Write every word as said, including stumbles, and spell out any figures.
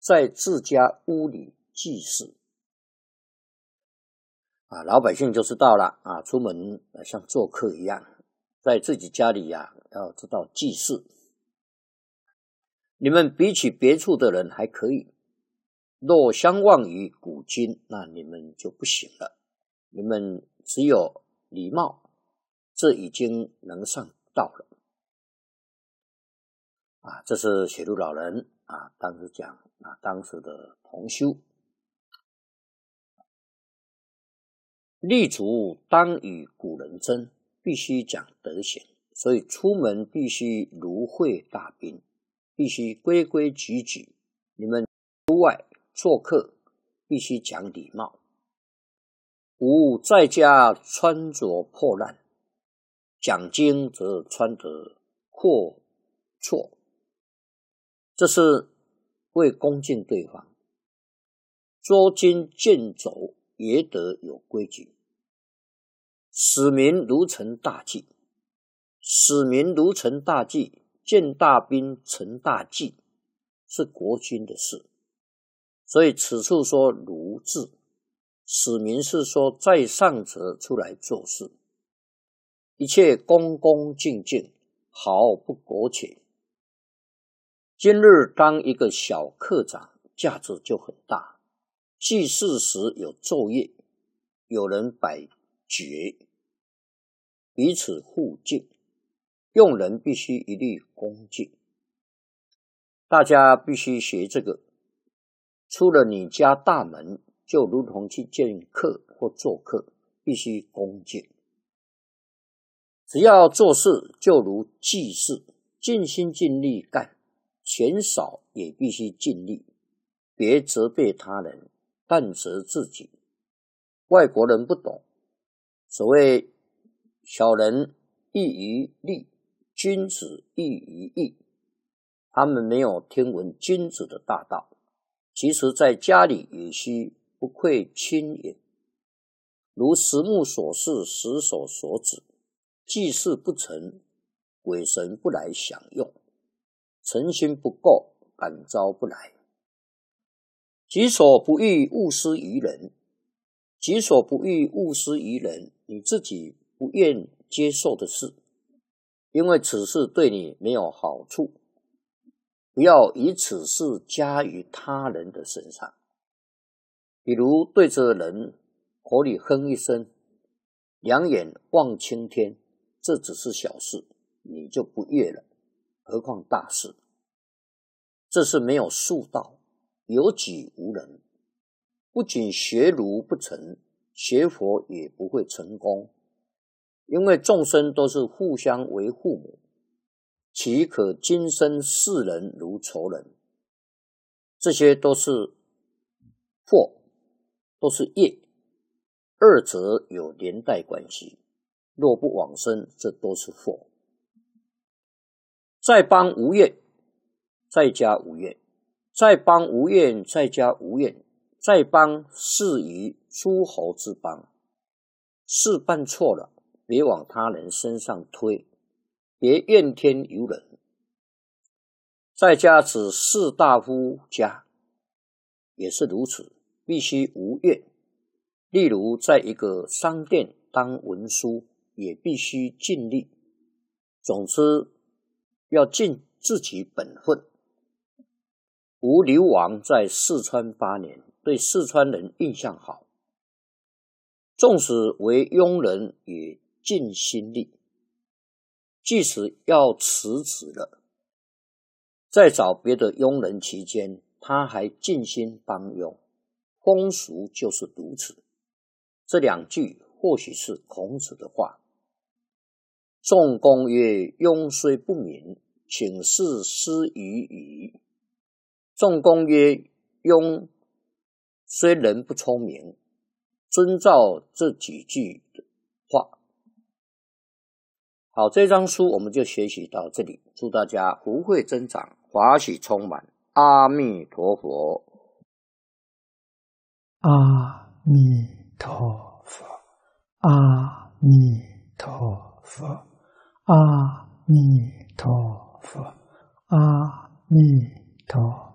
在自家屋里祭祀。啊，老百姓就知道了啊，出门像做客一样，在自己家里呀、啊，要知道祭祀。你们比起别处的人还可以，若相忘于古今，那你们就不行了。你们只有礼貌，这已经能上道了。啊，这是写录老人啊，当时讲啊，当时的同修。立足当与古人争，必须讲德行，所以出门必须如会大宾，必须规规矩矩。你们出外做客，必须讲礼貌。吾在家穿着破烂，讲经则穿得阔绰，这是为恭敬对方。捉襟见肘也得有规矩。使民如成大器，使民如成大器，见大兵成大计，是国君的事。所以此处说如字，使民是说在上者出来做事，一切恭恭敬敬，毫不苟且。今日当一个小科长，价值就很大。祭祀时有昼夜，有人摆爵，彼此互敬，用人必须一律恭敬。大家必须学这个。出了你家大门，就如同去见客或做客，必须恭敬。只要做事就如祭祀，尽心尽力干，钱少也必须尽力，别责备他人，但责自己。外国人不懂，所谓小人易于利，君子易于义，他们没有听闻君子的大道。其实在家里也需不愧亲也，如实木所示，实手所指，祭祀不成，鬼神不来享用，诚心不够，感召不来。己所不欲，勿施于人。己所不欲，勿施于人，你自己不愿接受的事，因为此事对你没有好处，不要以此事加于他人的身上。比如对着人口里哼一声，两眼望青天，这只是小事，你就不悦了，何况大事？这是没有术道，有己无人。不仅学儒不成，学佛也不会成功，因为众生都是互相为父母，岂可今生视人如仇人？这些都是祸，都是业，二者有连带关系。若不往生，这都是祸。在邦无怨，在家无怨；在邦无怨，在家无怨。在邦是于诸侯之邦，事办错了，别往他人身上推，别怨天尤人。在家指士大夫家，也是如此，必须无怨。例如在一个商店当文书，也必须尽力。总之要尽自己本分。吴流王在四川八年，对四川人印象好，纵使为庸人也尽心力。即使要辞职了，再找别的庸人期间，他还尽心帮佣。风俗就是如此。这两句或许是孔子的话。仲公曰：庸虽不敏，请事施于予。仲公曰：庸虽人不聪明，遵照这几句话。好，这张书我们就学习到这里，祝大家福慧增长，华喜充满。阿弥陀佛。 阿弥陀佛，阿弥陀佛，阿弥陀佛，阿弥陀佛。